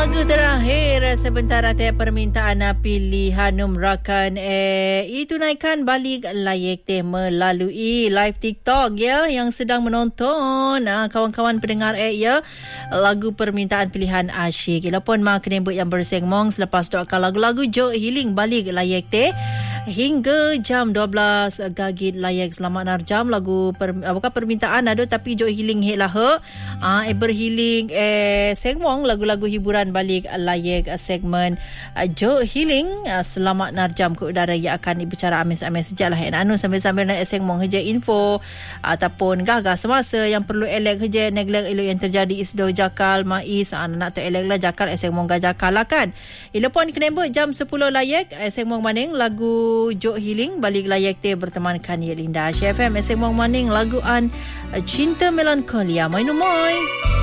Lagu terakhir sebentar atas permintaan pilihan rakan itu naikkan balik layak teh melalui live TikTok ya yang sedang menonton kawan-kawan pendengar ya lagu permintaan pilihan asyik. Ilapun mak kenembut yang bersengmong selepas doakan lagu-lagu Joe Healing balik layak teh hingga jam 12 gagit layak. Selamat narjam lagu bukan permintaan ada tapi Joe Healing helah berhealing sengmong lagu-lagu hiburan balik layak segmen Joe Healing. Selamat narjam ke udara yang akan dibicara amis-amis sejak lah anu sambil-sambil nak segmen heja info ataupun gagah semasa yang perlu elek heja neglek elok yang terjadi isdo jakal mais nak tu elek lah jakal segmen gajakal lah kan. Ilepon kenembut jam 10 layak segmen maning lagu Joe Healing balik layak teh bertemankan ya Linda FM segmen maning lagu an Cinta Melankolia Mainu Moy.